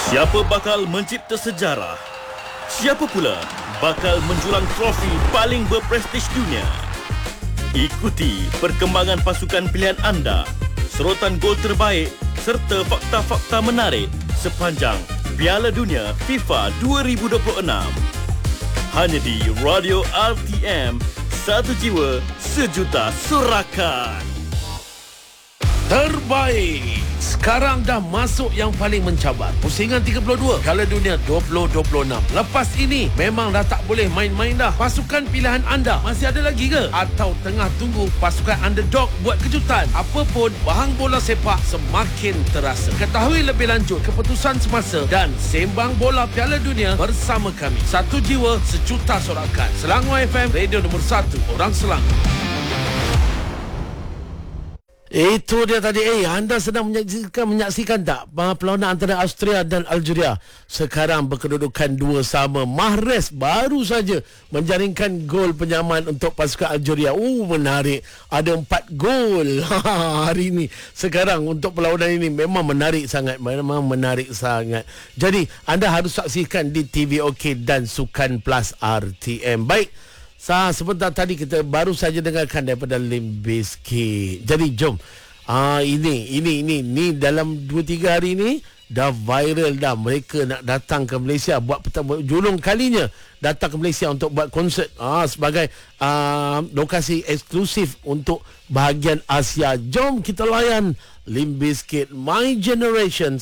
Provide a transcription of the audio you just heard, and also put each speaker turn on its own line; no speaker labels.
Siapa bakal mencipta sejarah? Siapa pula bakal menjulang trofi paling berprestij dunia? Ikuti perkembangan pasukan pilihan anda, serotan gol terbaik serta fakta-fakta menarik sepanjang Piala Dunia FIFA 2026. Hanya di Radio RTM, satu jiwa, sejuta sorakan.
Terbaik. Sekarang dah masuk yang paling mencabar. Pusingan 32 Piala Dunia 2026. Lepas ini memang dah tak boleh main-main dah. Pasukan pilihan anda masih ada lagi ke? Atau tengah tunggu pasukan underdog buat kejutan? Apapun, bahang bola sepak semakin terasa. Ketahui lebih lanjut keputusan semasa dan sembang bola Piala Dunia bersama kami. Satu jiwa, sejuta sorakan. Selangor FM, radio nombor 1 orang Selangor. Itu dia tadi. Anda sedang menyaksikan tak perlawanan antara Austria dan Algeria? Sekarang berkedudukan 2-2. Mahrez baru saja menjaringkan gol penyaman untuk pasukan Algeria. Menarik. Ada 4 gol hari ini. Sekarang untuk perlawanan ini memang menarik sangat. Memang menarik sangat. Jadi anda harus saksikan di TV OK dan Sukan Plus RTM. Baik. Sebentar tadi kita baru saja dengarkan daripada Limp Bizkit. Jadi jom. Ini dalam 2-3 hari ni dah viral dah. Mereka nak datang ke Malaysia buat julung kalinya datang ke Malaysia untuk buat konsert sebagai lokasi eksklusif untuk bahagian Asia. Jom kita layan Limp Bizkit, My Generation.